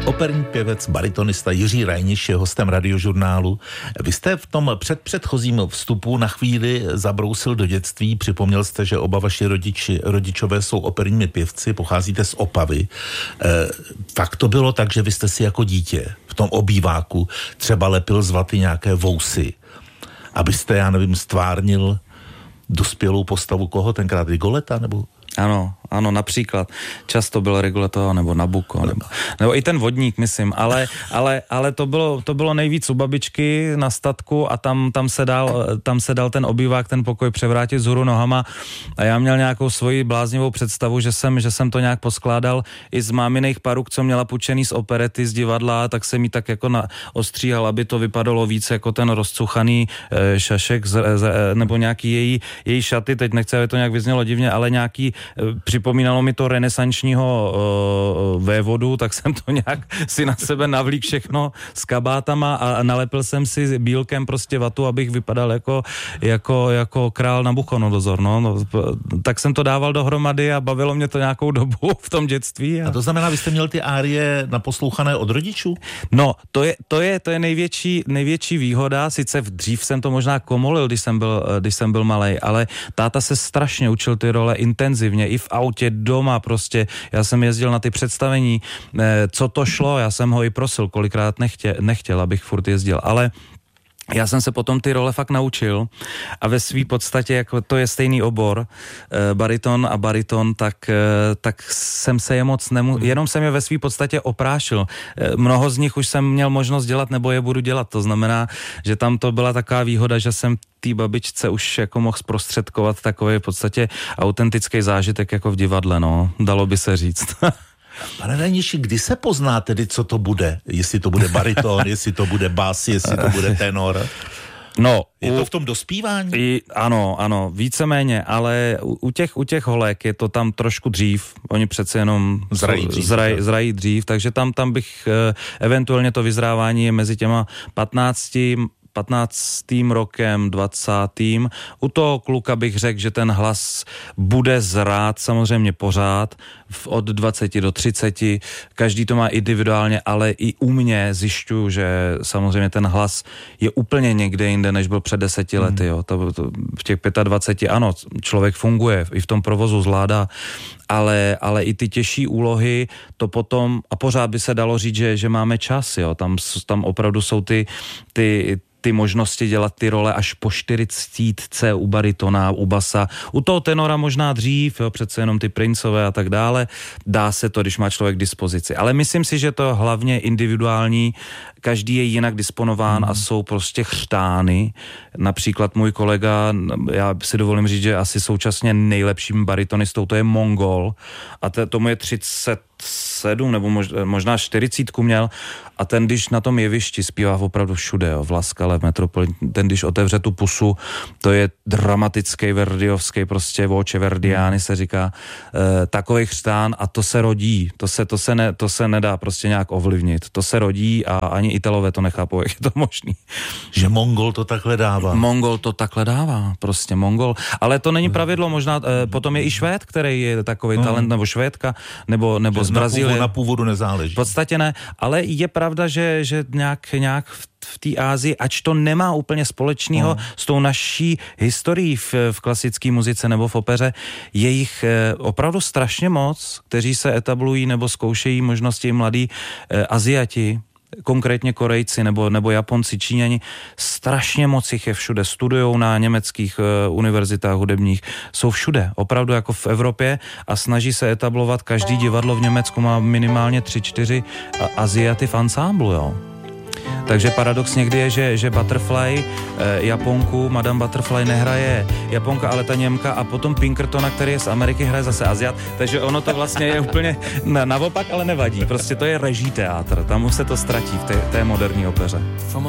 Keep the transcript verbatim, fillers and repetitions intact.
Operní pěvec, baritonista Jiří Reiniš je hostem Radiožurnálu. Vy jste v tom předpředchozím vstupu na chvíli zabrousil do dětství, připomněl jste, že oba vaši rodiči, rodičové jsou operními pěvci, pocházíte z Opavy. E, fakt to bylo tak, že vy jste si jako dítě v tom obýváku třeba lepil z vaty nějaké vousy, abyste, já nevím, stvárnil dospělou postavu koho tenkrát, Rigoleta nebo... Ano, ano, například. Často byl Rigoletto nebo Nabucco, nebo, nebo i ten vodník, myslím, ale, ale, ale to, bylo, to bylo nejvíc u babičky na statku a tam, tam, se dal, tam se dal ten obývák, ten pokoj převrátit vzhůru nohama a já měl nějakou svoji bláznivou představu, že jsem, že jsem to nějak poskládal i z máminých paruk, co měla půjčený z operety, z divadla, tak jsem jí tak jako na, ostříhal, aby to vypadalo víc jako ten rozcuchaný e, šašek z, z, nebo nějaký její, její šaty, teď nechci, aby to nějak vyznělo divně, ale nějaký připomínalo mi to renesančního uh, vévodu, tak jsem to nějak si na sebe navlík všechno s kabátama a nalepil jsem si bílkem prostě vatu, abych vypadal jako, jako, jako král Nabuchodonozor. No. No, tak jsem to dával dohromady a bavilo mě to nějakou dobu v tom dětství. A, a to znamená, vy jste měl ty árie naposlouchané od rodičů? No, to je, to je, to je největší, největší výhoda, sice dřív jsem to možná komolil, když jsem byl, když jsem byl malej, ale táta se strašně učil ty role intenzivně, i v autě, doma prostě. Já jsem jezdil na ty představení, co to šlo, já jsem ho i prosil, kolikrát nechtěl, nechtěl abych furt jezdil, ale já jsem se potom ty role fakt naučil a ve své podstatě, jako to je stejný obor, e, bariton a bariton, tak, e, tak jsem se je moc nemu... Jenom jsem je ve své podstatě oprášil. E, mnoho z nich už jsem měl možnost dělat, nebo je budu dělat. To znamená, že tam to byla taková výhoda, že jsem té babičce už jako mohl zprostředkovat takový v podstatě autentický zážitek jako v divadle, no. Dalo by se říct. Pane Reiniši, kdy se pozná tedy, co to bude? Jestli to bude bariton, jestli to bude bas, jestli to bude tenor? No, je u, to v tom dospívání? I, ano, ano, víceméně, ale u, u, těch, u těch holek je to tam trošku dřív. Oni přece jenom zrají dřív, zraj, zrají dřív, takže tam, tam bych eh, eventuálně to vyzrávání je mezi těma patnáctým patnáctým rokem, dvacátým U toho kluka bych řekl, že ten hlas bude zrát samozřejmě pořád od dvaceti do třiceti. Každý to má individuálně, ale i u mě zjišťuju, že samozřejmě ten hlas je úplně někde jinde, než byl před deseti hmm. lety. Jo. To, to, v těch dvaceti pěti ano, člověk funguje, i v tom provozu zvládá, ale, ale i ty těžší úlohy, to potom, a pořád by se dalo říct, že, že máme čas, jo. Tam, tam opravdu jsou ty, ty ty možnosti dělat ty role až po čtyřicítce u baritona, u basa. U toho tenora možná dřív, jo, přece jenom ty princové a tak dále. Dá se to, když má člověk dispozici. Ale myslím si, že to hlavně individuální, každý je jinak disponován hmm. a jsou prostě chřtány. Například můj kolega, já si dovolím říct, že asi současně nejlepším baritonistou, to je Mongol a to, tomu je třicet sedm nebo možná čtyřicítku měl a ten, když na tom jevišti zpívá opravdu všude, jo, v Laskale, v Metropoli, ten, když otevře tu pusu, to je dramatický, verdiovský, prostě voce verdiány se říká, e, takovej chřtán a to se rodí, to se, to, se ne, to se nedá prostě nějak ovlivnit, to se rodí a ani Italové to nechápou, jak je to možný. Že Mongol to takhle dává. Mongol to takhle dává, prostě Mongol, ale to není pravidlo, možná, e, potom je i Švéd, který je takovej no. talent, nebo Švédka, nebo, nebo z Brazílie. Na původu nezáleží. V podstatě ne, ale je pravda, že, že nějak, nějak v, v té Ázii, ač to nemá úplně společného no. s tou naší historií v, v klasické muzice nebo v opeře, je jich eh, opravdu strašně moc, kteří se etablují nebo zkoušejí možnosti mladí eh, Aziati, konkrétně Korejci nebo, nebo Japonci, Číňani, strašně moc jich je všude, studujou na německých uh, univerzitách hudebních, jsou všude, opravdu jako v Evropě a snaží se etablovat, každý divadlo v Německu má minimálně tři, čtyři Aziaty v ansámblu, jo. Takže paradox někdy je, že, že Butterfly, eh, Japonku, Madame Butterfly nehraje Japonka, ale ta Němka a potom Pinkertona, který je z Ameriky, hraje zase Aziat, takže ono to vlastně je úplně na, naopak, ale nevadí. Prostě to je reží teátr, tam už se to ztratí v té, té moderní opeře.